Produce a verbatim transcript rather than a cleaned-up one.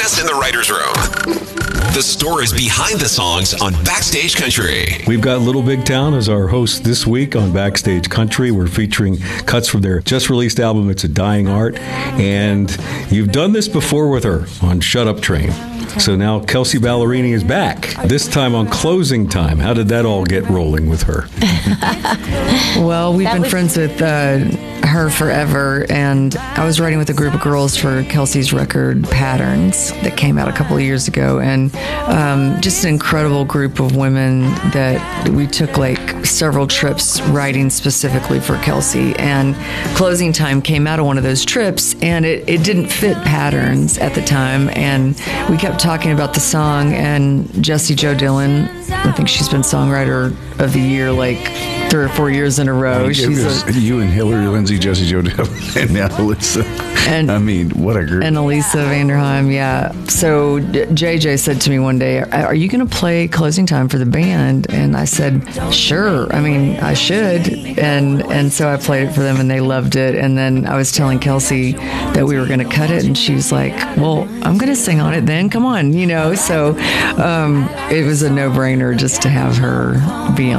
best in the writer's room. The stories behind the songs on Backstage Country. We've got Little Big Town as our host this week on Backstage Country. We're featuring cuts from their just released album, It's a Dying Art. And you've done this before with her on Shut Up Train. So now Kelsea Ballerini is back, this time on Closing Time. How did that all get rolling with her? Well, we've That been was- friends with uh, her forever, and I was writing with a group of girls for Kelsey's record Patterns that came out a couple of years ago, and um, just an incredible group of women that we took like several trips writing specifically for Kelsea, and Closing Time came out of one of those trips, and it, it didn't fit Patterns at the time, and we kept talking about the song, and Jessie Jo Dillon, I think she's been Songwriter of the Year like three or four years in a row. It She's was a, you and Hillary Lindsay, Jessie Jo Dillon, and now Alyssa. And- I mean, what a group. and Elisa Vanderheim, yeah. So J J said to me one day, "Are you going to play Closing Time for the band?" And I said, "Sure. I mean, I should." And and so I played it for them, and they loved it. And then I was telling Kelsea that we were going to cut it, and she was like, "Well, I'm going to sing on it then. Come on, you know." So um, it was a no-brainer just to have her be on.